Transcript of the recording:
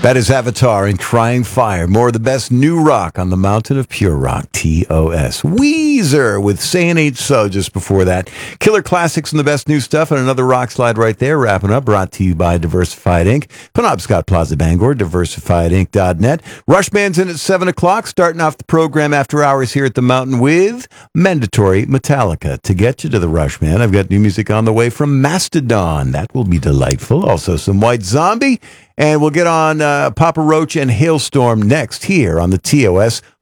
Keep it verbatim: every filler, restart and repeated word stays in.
That is Avatar and Crying Fire. More of the best new rock on the mountain of pure rock, T O S. Weezer with Saying Ain't So just before that. Killer classics and the best new stuff, and another rock slide right there. Wrapping up, brought to you by Diversified Incorporated. Penobscot Plaza Bangor, diversified inc dot net. Rush Band's in at seven o'clock, starting off the program after hours here at the mountain with Mandatory Metallica. To get you to the Rush Band, I've got new music on the way from Mastodon. That will be delightful. Also some White Zombie. And we'll get on uh, Papa Roach and Hailstorm next here on the T O S